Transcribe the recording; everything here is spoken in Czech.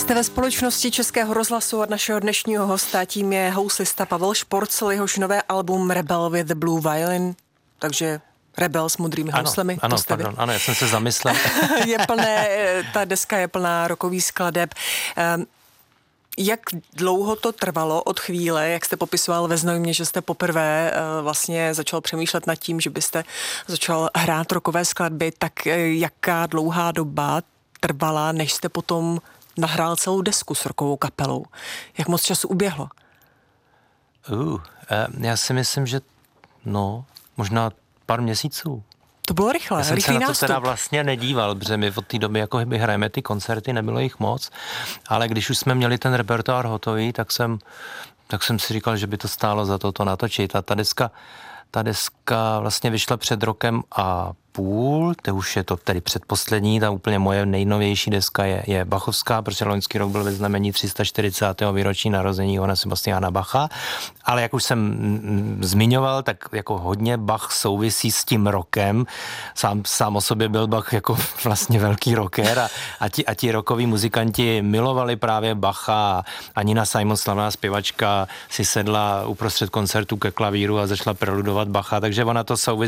Jste ve společnosti Českého rozhlasu a našeho dnešního hosta, tím je houslista Pavel Šporcl, jehož nové album Rebel with the Blue Violin, takže Rebel s modrými houslemi. Ano, já jsem se zamyslel. Ta deska je plná rockových skladeb. Jak dlouho to trvalo od chvíle, jak jste popisoval ve Znojmě, že jste poprvé vlastně začal přemýšlet nad tím, že byste začal hrát rockové skladby, tak jaká dlouhá doba trvala, než jste potom nahrál celou desku s rockovou kapelou? Jak moc času uběhlo? Já si myslím, že možná pár měsíců. To bylo rychle, rychlý nástup. Já jsem se na to teda vlastně nedíval, protože my od té doby jako my hrajeme ty koncerty, nebylo jich moc, ale když už jsme měli ten repertoár hotový, tak jsem si říkal, že by to stálo za to natočit. A ta deska vlastně vyšla před rokem a půl, to už je to tedy předposlední, ta úplně moje nejnovější deska je bachovská, protože loňský rok byl ve znamení 340. výročí narození Johanna Sebastiana Bacha, ale jak už jsem zmiňoval, tak jako hodně Bach souvisí s tím rockem, sám o sobě byl Bach jako vlastně velký rocker a ti rockoví muzikanti milovali právě Bacha a Nina Simon, slavná zpěvačka, si sedla uprostřed koncertu ke klavíru a začala preludovat Bacha, takže ona to souvisí